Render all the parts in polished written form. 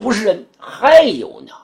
不是人。还有呢，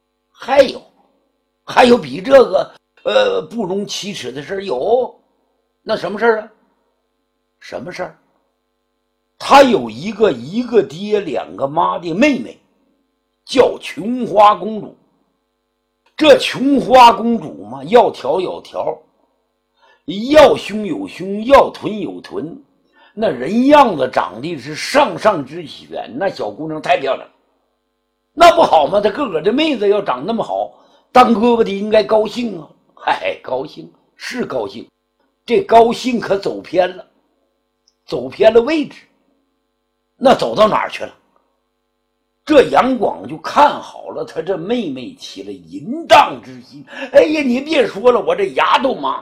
还有比这个不容启齿的事有。那什么事啊？什么事儿？他有一个爹两个妈的妹妹，叫琼花公主。这琼花公主嘛，要条有条，要胸有胸，要臀有臀，那人样子长得是上之选，那小姑娘太漂亮。那不好吗？她个个的妹子要长那么好，当哥哥的应该高兴啊。嗨，高兴是高兴，这高兴可走偏了位置。那走到哪儿去了？这杨广就看好了他这妹妹，起了淫荡之心。哎呀，你别说了，我这牙都麻，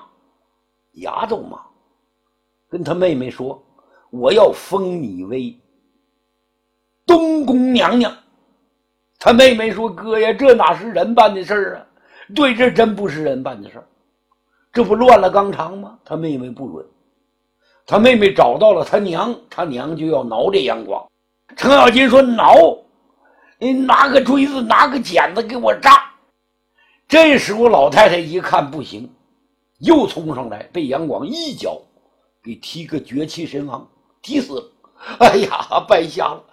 跟他妹妹说，我要封你为东宫娘娘。他妹妹说，哥呀，这哪是人办的事儿啊？对，这真不是人办的事儿，这不乱了纲常吗？他妹妹不准。他妹妹找到了他娘，他娘就要挠这杨广。程咬金说，挠，你拿个锥子拿个剪子给我扎。这时候老太太一看不行，又冲上来，被杨广一脚给踢个绝气身亡，踢死了。哎呀，白瞎了。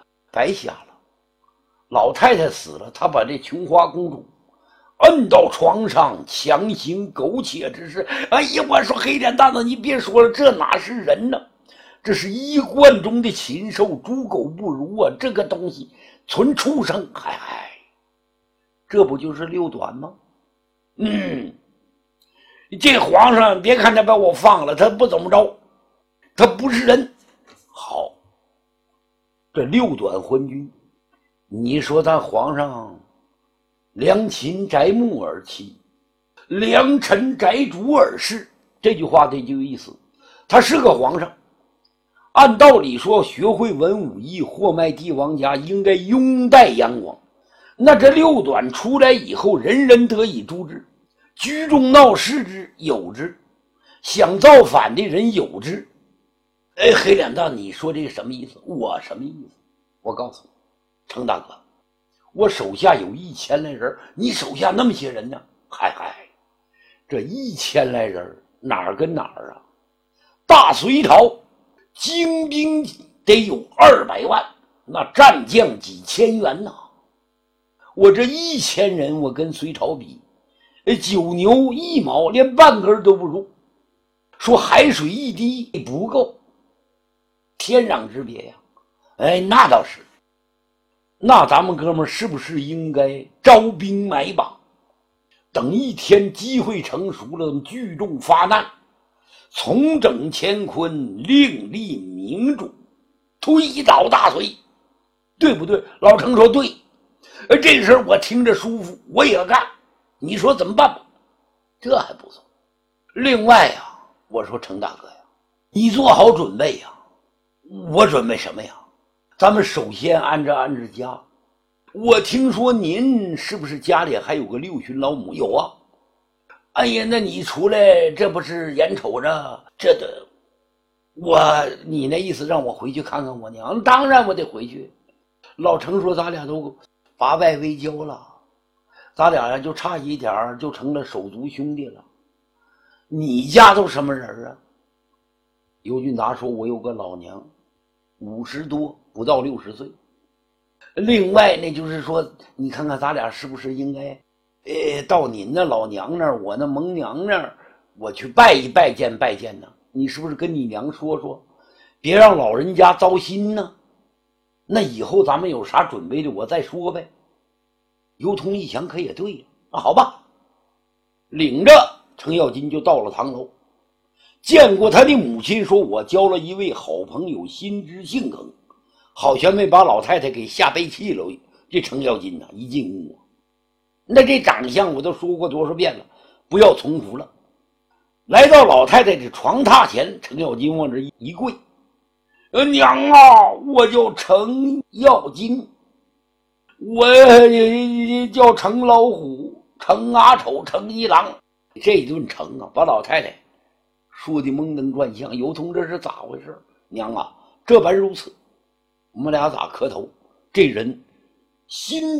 老太太死了，她把这琼花公主摁到床上，强行苟且之事。哎呀，我说黑脸蛋子，你别说了，这哪是人呢？这是衣冠中的禽兽，猪狗不如啊！这个东西存畜生，嗨，这不就是六短吗？这皇上别看他把我放了，他不怎么着，他不是人。好，这六短昏君，你说咱皇上良禽摘木而栖，良臣摘竹而事，这句话这就有意思。他是个皇上，按道理说学会文武艺，货卖帝王家，应该拥戴杨广。那这六短出来以后，人人得以诛之，居中闹事之有之，想造反的人有之。哎，黑脸蛋，你说这个什么意思？我什么意思？我告诉你，程大哥，我手下有1000来人，你手下那么些人呢？嗨，这1000来人哪儿跟哪儿啊？大隋朝精兵得有200万，那战将几千员呐。我这1000人，我跟隋朝比，9牛1毛，连半根都不如。说海水一滴不够，天壤之别呀！哎，那倒是。那咱们哥们是不是应该招兵买马，等一天机会成熟了，聚众发难，重整乾坤，另立明主，推倒大隋，对不对？老程说对。这事儿我听着舒服，我也干。你说怎么办吧？这还不错。另外呀，我说程大哥呀，你做好准备呀。我准备什么呀？咱们首先安置家。我听说您是不是家里还有个6旬老母？有啊。哎呀，那你出来，这不是眼瞅着这的，你那意思让我回去看看我娘？当然我得回去。老程说，咱俩都把外为交了，咱俩呀就差一点就成了手足兄弟了。你家都什么人啊？尤俊达说，我有个老娘，50多不到60岁。另外那就是说，你看看咱俩是不是应该到您那老娘那儿，我那蒙娘那儿，我去拜见呢？你是不是跟你娘说说，别让老人家糟心呢？那以后咱们有啥准备的，我再说呗。尤通一想，可也对呀。好吧，领着程咬金就到了堂楼，见过他的母亲，说我交了一位好朋友，心知性梗，好像没把老太太给吓背气了。这程咬金一进屋，那这长相我都说过多少遍了，不要重复了。来到老太太的床榻前，程咬金往这一跪，娘啊，我叫程咬金，我叫程老虎，程阿丑，程一郎。这顿程啊，把老太太说的蒙登转向。尤通，这是咋回事？娘啊，这般如此，我们俩咋磕头？这人心